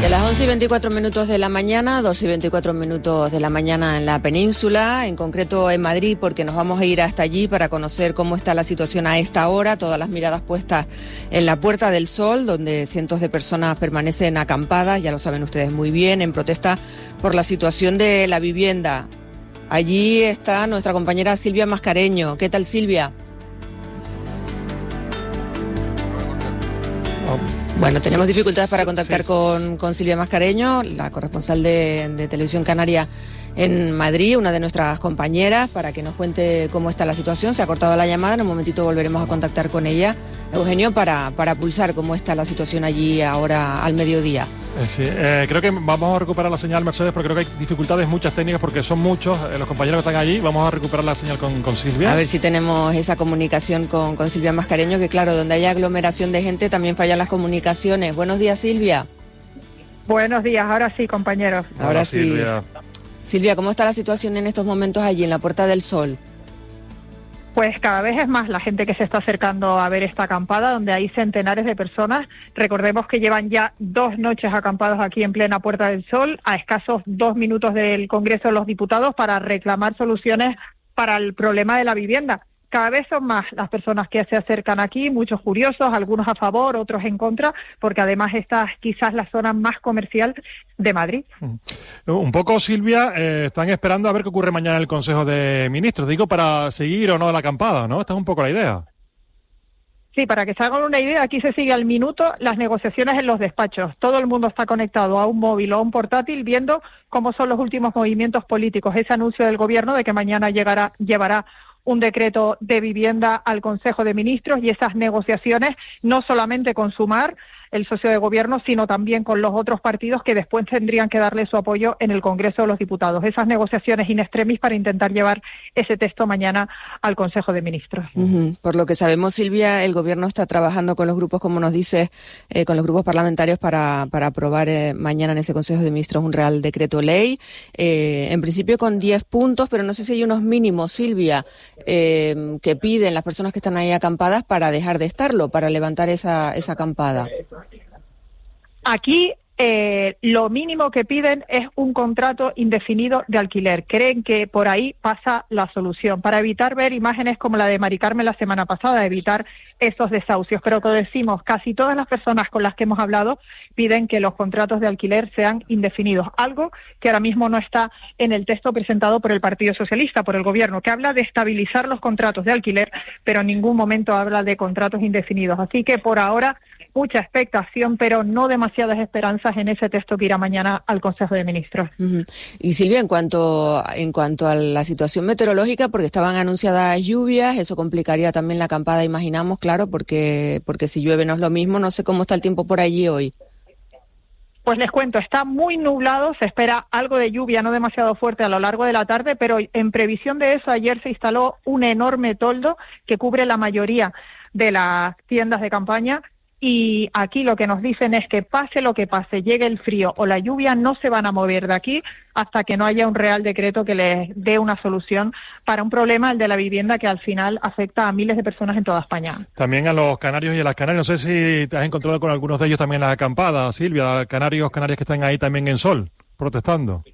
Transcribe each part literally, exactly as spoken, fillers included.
De las once y veinticuatro minutos de la mañana, doce y veinticuatro minutos de la mañana en la península, en concreto en Madrid, porque nos vamos a ir hasta allí para conocer cómo está la situación a esta hora, todas las miradas puestas en la Puerta del Sol, donde cientos de personas permanecen acampadas, ya lo saben ustedes muy bien, en protesta por la situación de la vivienda. Allí está nuestra compañera Silvia Mascareño. ¿Qué tal, Silvia? Bueno, tenemos dificultades para contactar sí. con, con Silvia Mascareño, la corresponsal de, de Televisión Canaria en Madrid, una de nuestras compañeras, para que nos cuente cómo está la situación. Se ha cortado la llamada, en un momentito volveremos a contactar con ella, Eugenio, para, para pulsar cómo está la situación allí ahora al mediodía. Eh, sí, eh, creo que vamos a recuperar la señal, Mercedes, porque creo que hay dificultades muchas técnicas, porque son muchos eh, los compañeros que están allí. Vamos a recuperar la señal con, con Silvia. A ver si tenemos esa comunicación con, con Silvia Mascareño, que claro, donde hay aglomeración de gente también fallan las comunicaciones. Buenos días, Silvia. Buenos días, ahora sí, compañeros. Ahora, ahora sí. Silvia. Silvia, ¿cómo está la situación en estos momentos allí en la Puerta del Sol? Pues cada vez es más la gente que se está acercando a ver esta acampada, donde hay centenares de personas. Recordemos que llevan ya dos noches acampados aquí en plena Puerta del Sol, a escasos dos minutos del Congreso de los Diputados, para reclamar soluciones para el problema de la vivienda. Cada vez son más las personas que se acercan aquí, muchos curiosos, algunos a favor, otros en contra, porque además esta es quizás la zona más comercial de Madrid. Un poco, Silvia, eh, están esperando a ver qué ocurre mañana en el Consejo de Ministros, digo, para seguir o no la acampada, ¿no? Esta es un poco la idea. Sí, para que se hagan una idea, aquí se sigue al minuto las negociaciones en los despachos. Todo el mundo está conectado a un móvil o a un portátil viendo cómo son los últimos movimientos políticos. Ese anuncio del Gobierno de que mañana llegará, llevará un decreto de vivienda al Consejo de Ministros, y esas negociaciones no solamente con Sumar, el socio de gobierno, sino también con los otros partidos que después tendrían que darle su apoyo en el Congreso de los Diputados. Esas negociaciones in extremis para intentar llevar ese texto mañana al Consejo de Ministros. Uh-huh. Por lo que sabemos, Silvia, el Gobierno está trabajando con los grupos, como nos dices, eh, con los grupos parlamentarios para, para aprobar eh, mañana en ese Consejo de Ministros un Real Decreto Ley, eh, en principio con diez puntos, pero no sé si hay unos mínimos, Silvia, eh, que piden las personas que están ahí acampadas para dejar de estarlo, para levantar esa, esa acampada. Aquí eh, lo mínimo que piden es un contrato indefinido de alquiler. Creen que por ahí pasa la solución, para evitar ver imágenes como la de Mari Carmen la semana pasada, evitar esos desahucios. Pero como decimos, casi todas las personas con las que hemos hablado piden que los contratos de alquiler sean indefinidos, algo que ahora mismo no está en el texto presentado por el Partido Socialista, por el Gobierno, que habla de estabilizar los contratos de alquiler, pero en ningún momento habla de contratos indefinidos. Así que por ahora mucha expectación, pero no demasiadas esperanzas en ese texto que irá mañana al Consejo de Ministros. Uh-huh. Y Silvia, en cuanto en cuanto a la situación meteorológica, porque estaban anunciadas lluvias, eso complicaría también la acampada, imaginamos, claro, porque porque si llueve no es lo mismo. No sé cómo está el tiempo por allí hoy. Pues les cuento, está muy nublado, se espera algo de lluvia, no demasiado fuerte a lo largo de la tarde, pero en previsión de eso ayer se instaló un enorme toldo que cubre la mayoría de las tiendas de campaña. Y aquí lo que nos dicen es que pase lo que pase, llegue el frío o la lluvia, no se van a mover de aquí hasta que no haya un real decreto que les dé una solución para un problema, el de la vivienda, que al final afecta a miles de personas en toda España. También a los canarios y a las canarias. No sé si te has encontrado con algunos de ellos también en las acampadas, Silvia, canarios, canarias que están ahí también en sol, protestando.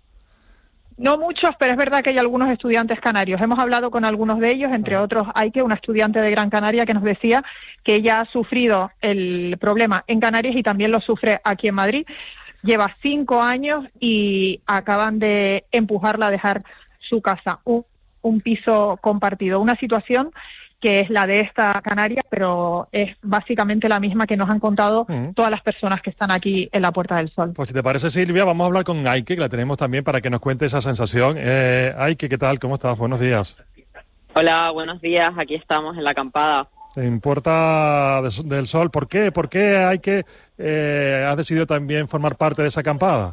No muchos, pero es verdad que hay algunos estudiantes canarios. Hemos hablado con algunos de ellos, entre otros Aike, una estudiante de Gran Canaria, que nos decía que ella ha sufrido el problema en Canarias y también lo sufre aquí en Madrid. Lleva cinco años y acaban de empujarla a dejar su casa, un, un piso compartido. Una situación que es la de esta Canaria, pero es básicamente la misma que nos han contado uh-huh. todas las personas que están aquí en la Puerta del Sol. Pues si te parece, Silvia, vamos a hablar con Aike, que la tenemos también para que nos cuente esa sensación. Eh, Aike, ¿qué tal? ¿Cómo estás? Buenos días. Hola, buenos días. Aquí estamos en la acampada. En Puerta del Sol. ¿Por qué? ¿Por qué Aike eh, has decidido también formar parte de esa acampada?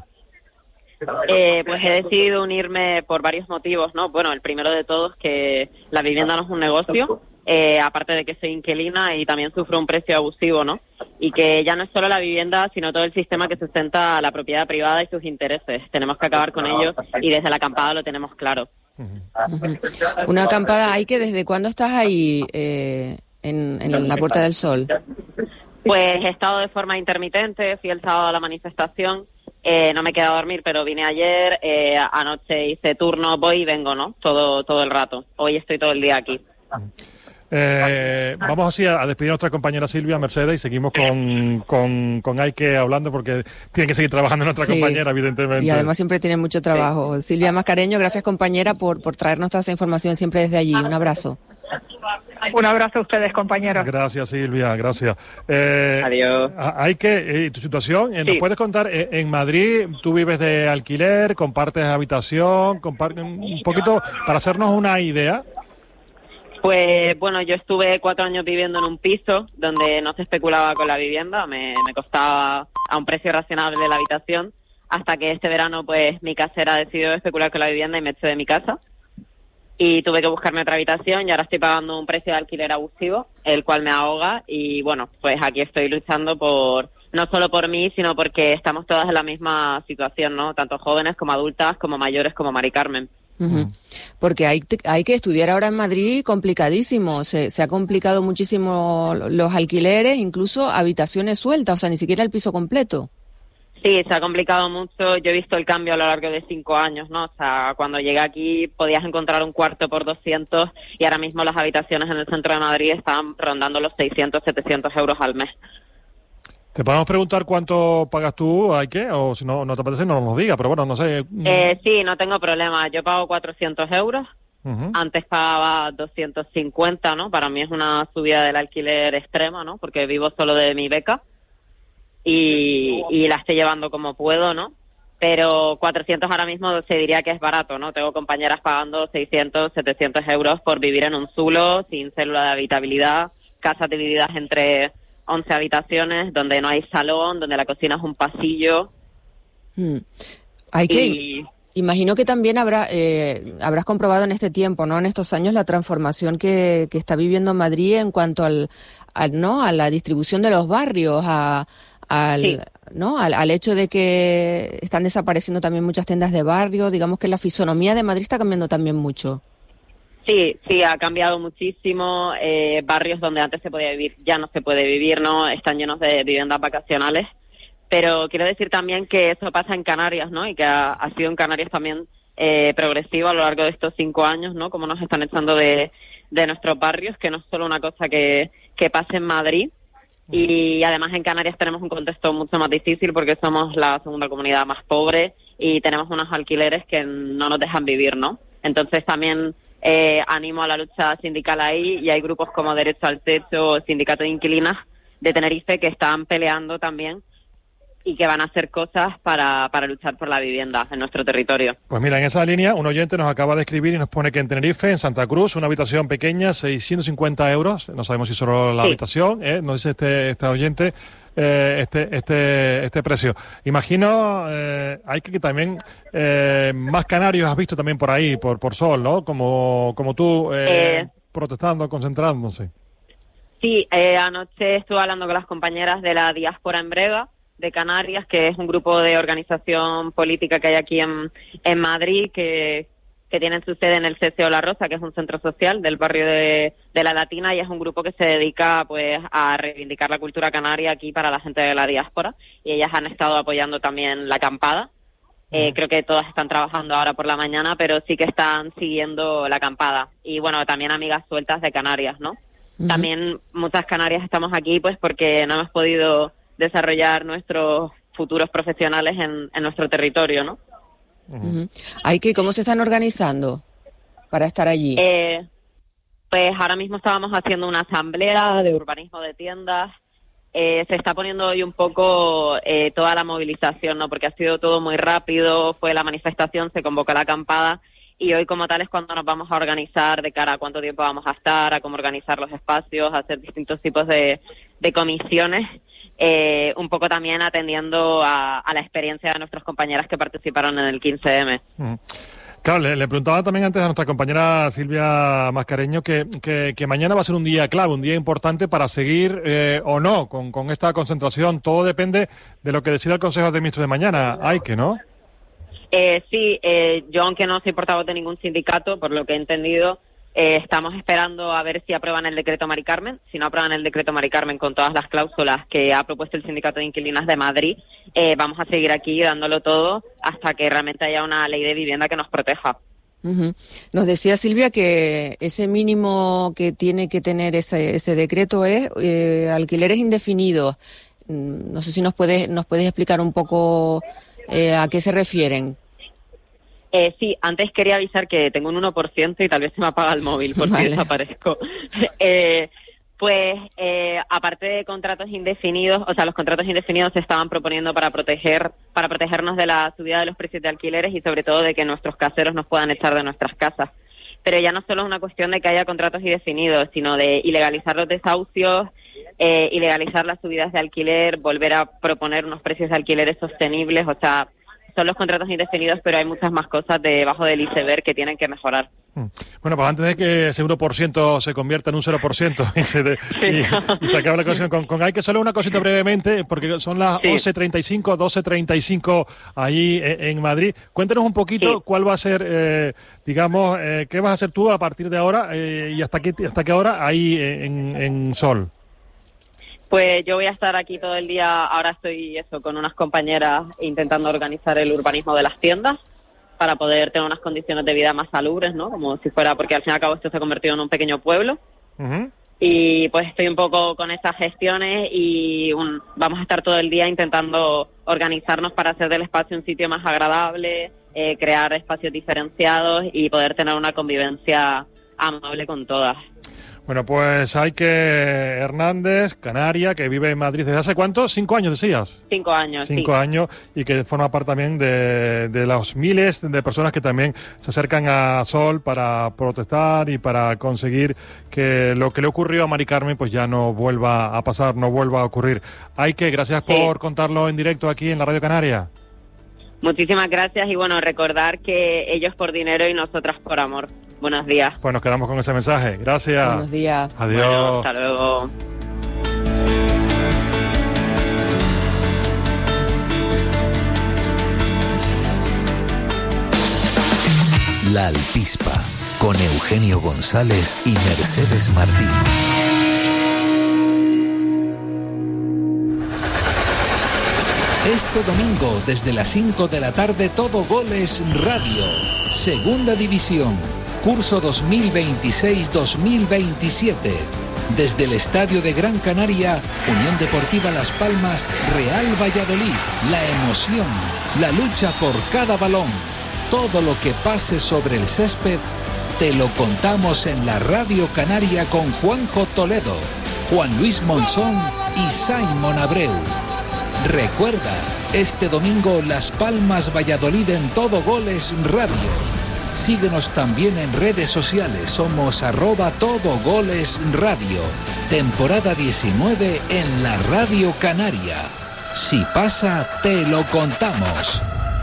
Eh, pues he decidido unirme por varios motivos, ¿no? Bueno, el primero de todos, que la vivienda no es un negocio. Eh, aparte de que soy inquilina y también sufro un precio abusivo, ¿no? Y que ya no es solo la vivienda, sino todo el sistema que sustenta la propiedad privada y sus intereses. Tenemos que acabar con ellos y desde la acampada lo tenemos claro. Uh-huh. Una acampada, hay que ¿desde cuándo estás ahí eh, en, en la Puerta del Sol? Pues he estado de forma intermitente, fui el sábado a la manifestación Eh, no me he quedado a dormir, pero vine ayer, eh, anoche hice turno, voy y vengo, ¿no? Todo todo el rato. Hoy estoy todo el día aquí. Eh, vamos así a, a despedir a nuestra compañera Silvia, Mercedes, y seguimos con, con, con Aike hablando, porque tiene que seguir trabajando nuestra sí, compañera, evidentemente. Y además siempre tiene mucho trabajo. Sí. Silvia Mascareño, gracias compañera por, por traernos toda esa información siempre desde allí. Un abrazo. Un abrazo a ustedes, compañeros. Gracias, Silvia, gracias. Eh, Adiós. Hay que, eh, tu situación, eh, sí. ¿nos puedes contar? Eh, en Madrid, tú vives de alquiler, compartes habitación, compart un poquito para hacernos una idea. Pues bueno, yo estuve cuatro años viviendo en un piso donde no se especulaba con la vivienda, me, me costaba a un precio razonable la habitación, hasta que este verano pues mi casera decidió especular con la vivienda y me echó de mi casa. Y tuve que buscarme otra habitación y ahora estoy pagando un precio de alquiler abusivo, el cual me ahoga y bueno, pues aquí estoy luchando por, no solo por mí, sino porque estamos todas en la misma situación, ¿no? Tanto jóvenes como adultas, como mayores, como Mari Carmen. Uh-huh. Porque hay, hay que estudiar ahora en Madrid complicadísimo, se, se ha complicado muchísimo los alquileres, incluso habitaciones sueltas, o sea, ni siquiera el piso completo. Sí, se ha complicado mucho. Yo he visto el cambio a lo largo de cinco años, ¿no? O sea, cuando llegué aquí podías encontrar un cuarto por doscientos y ahora mismo las habitaciones en el centro de Madrid están rondando los seiscientos, setecientos euros al mes. ¿Te podemos preguntar cuánto pagas tú, Aike? O si no, no te apetece, no nos digas, pero bueno, no sé. Eh, sí, no tengo problema. Yo pago cuatrocientos euros. Uh-huh. Antes pagaba doscientos cincuenta, ¿no? Para mí es una subida del alquiler extrema, ¿no? Porque vivo solo de mi beca. Y, y la estoy llevando como puedo, ¿no? Pero cuatrocientos ahora mismo se diría que es barato, ¿no? Tengo compañeras pagando seiscientos, setecientos euros por vivir en un zulo, sin célula de habitabilidad, casas divididas entre once habitaciones, donde no hay salón, donde la cocina es un pasillo. Hmm. Hay que... Y... Imagino que también habrá, eh, habrás comprobado en este tiempo, ¿no? En estos años la transformación que, que está viviendo Madrid en cuanto al, al no a la distribución de los barrios, a, al, sí. ¿no? Al, al hecho de que están desapareciendo también muchas tiendas de barrio. Digamos que la fisonomía de Madrid está cambiando también mucho. Sí, sí, ha cambiado muchísimo. Eh, barrios donde antes se podía vivir ya no se puede vivir, ¿no? Están llenos de viviendas vacacionales. Pero quiero decir también que eso pasa en Canarias, ¿no? Y que ha, ha sido en Canarias también eh, progresivo a lo largo de estos cinco años, ¿no? Como nos están echando de, de nuestros barrios, que no es solo una cosa que, que pasa en Madrid. Y además en Canarias tenemos un contexto mucho más difícil porque somos la segunda comunidad más pobre y tenemos unos alquileres que no nos dejan vivir, ¿no? Entonces también eh, animo a la lucha sindical ahí y hay grupos como Derecho al Techo o Sindicato de Inquilinas de Tenerife que están peleando también y que van a hacer cosas para, para luchar por la vivienda en nuestro territorio. Pues mira, en esa línea, un oyente nos acaba de escribir y nos pone que en Tenerife, en Santa Cruz, una habitación pequeña, seiscientos cincuenta euros, no sabemos si solo la sí. habitación, ¿eh? Nos dice este, este oyente, eh, este, este, este precio. Imagino, eh, hay que, que también, eh, más canarios has visto también por ahí, por, por Sol, ¿no? Como, como tú, eh, eh, protestando, concentrándose. Sí, eh, anoche estuve hablando con las compañeras de la diáspora en Brega, de Canarias, que es un grupo de organización política que hay aquí en, en Madrid, que, que tienen su sede en el C C O La Rosa, que es un centro social del barrio de, de La Latina, y es un grupo que se dedica pues a reivindicar la cultura canaria aquí para la gente de la diáspora, y ellas han estado apoyando también la acampada. Eh, creo que todas están trabajando ahora por la mañana, pero sí que están siguiendo la acampada. Y bueno, también amigas sueltas de Canarias, ¿no? Uh-huh. También muchas canarias estamos aquí pues porque no hemos podido desarrollar nuestros futuros profesionales en, en nuestro territorio, ¿no? Uh-huh. Hay que, ¿cómo se están organizando para estar allí? Eh, pues ahora mismo estábamos haciendo una asamblea de urbanismo de tiendas. Eh, se está poniendo hoy un poco eh, toda la movilización, ¿no? Porque ha sido todo muy rápido, fue la manifestación, se convocó la acampada y hoy como tal es cuando nos vamos a organizar de cara a cuánto tiempo vamos a estar, a cómo organizar los espacios, a hacer distintos tipos de, de comisiones. Eh, un poco también atendiendo a, a la experiencia de nuestras compañeras que participaron en el quince eme. Mm. Claro, le, le preguntaba también antes a nuestra compañera Silvia Mascareño que, que, que mañana va a ser un día clave, un día importante para seguir eh, o no con, con esta concentración. Todo depende de lo que decida el Consejo de Ministros de mañana. Hay que, ¿no? Eh, sí, eh, yo aunque no soy portavoz de ningún sindicato, por lo que he entendido, Eh, estamos esperando a ver si aprueban el decreto Mari Carmen. Si no aprueban el decreto Mari Carmen con todas las cláusulas que ha propuesto el Sindicato de Inquilinas de Madrid, eh, vamos a seguir aquí dándolo todo hasta que realmente haya una ley de vivienda que nos proteja. Uh-huh. Nos decía Silvia que ese mínimo que tiene que tener ese, ese decreto es eh, alquileres indefinidos. No sé si nos puedes, nos puedes explicar un poco eh, a qué se refieren. Eh, sí, antes quería avisar que tengo un uno por ciento y tal vez se me apaga el móvil porque Vale. desaparezco. eh, pues, eh, aparte de contratos indefinidos, o sea, los contratos indefinidos se estaban proponiendo para proteger, para protegernos de la subida de los precios de alquileres y sobre todo de que nuestros caseros nos puedan echar de nuestras casas. Pero ya no solo es una cuestión de que haya contratos indefinidos, sino de ilegalizar los desahucios, eh, ilegalizar las subidas de alquiler, volver a proponer unos precios de alquileres sostenibles, o sea, son los contratos indefinidos, pero hay muchas más cosas debajo del iceberg que tienen que mejorar. Bueno, pues antes de que ese uno por ciento se convierta en un cero por ciento y se, de, y, y se acabe la cuestión con, con hay que solo una cosita brevemente, porque son las sí. once treinta y cinco, doce treinta y cinco ahí en, en Madrid. Cuéntanos un poquito sí. cuál va a ser, eh, digamos, eh, qué vas a hacer tú a partir de ahora eh, y hasta qué, hasta qué hora ahí en, en Sol. Pues yo voy a estar aquí todo el día, ahora estoy eso con unas compañeras intentando organizar el urbanismo de las tiendas para poder tener unas condiciones de vida más salubres, ¿no? Como si fuera, porque al fin y al cabo esto se ha convertido en un pequeño pueblo. Uh-huh. Y pues estoy un poco con esas gestiones y un, vamos a estar todo el día intentando organizarnos para hacer del espacio un sitio más agradable, eh, crear espacios diferenciados y poder tener una convivencia amable con todas. Bueno, pues hay que Hernández, canaria, que vive en Madrid desde hace ¿cuánto? ¿Cinco años decías? Cinco años, Cinco sí. años y que forma parte también de, de los miles de personas que también se acercan a Sol para protestar y para conseguir que lo que le ocurrió a Mari Carmen pues ya no vuelva a pasar, no vuelva a ocurrir. Hay que, gracias sí. por contarlo en directo aquí en la Radio Canaria. Muchísimas gracias y bueno, recordar que ellos por dinero y nosotras por amor. Buenos días. Pues nos quedamos con ese mensaje. Gracias. Buenos días. Adiós. Bueno, hasta luego. La Altispa, con Eugenio González y Mercedes Martín. Este domingo, desde las cinco de la tarde, Todo Goles Radio. Segunda División. Curso dos mil veintiséis dos mil veintisiete. Desde el Estadio de Gran Canaria, Unión Deportiva Las Palmas, Real Valladolid. La emoción, la lucha por cada balón. Todo lo que pase sobre el césped, te lo contamos en la Radio Canaria con Juanjo Toledo, Juan Luis Monzón y Simon Abreu. Recuerda, este domingo Las Palmas Valladolid en Todo Goles Radio. Síguenos también en redes sociales, somos arroba Todo Goles Radio. Temporada diecinueve en la Radio Canaria. Si pasa, te lo contamos.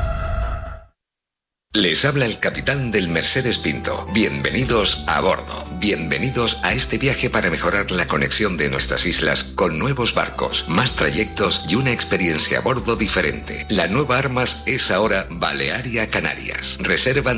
Les habla el capitán del Mercedes Pinto. Bienvenidos a bordo. Bienvenidos a este viaje para mejorar la conexión de nuestras islas con nuevos barcos, más trayectos y una experiencia a bordo diferente. La nueva Armas es ahora Balearia Canarias. Reservan